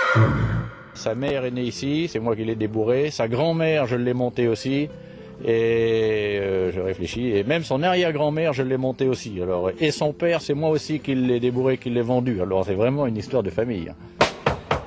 Sa mère est née ici, c'est moi qui l'ai débourré. Sa grand-mère, je l'ai montée aussi. Et je réfléchis. Et même son arrière-grand-mère, je l'ai montée aussi. Alors, et son père, c'est moi aussi qui l'ai débourré, qui l'ai vendu. Alors c'est vraiment une histoire de famille.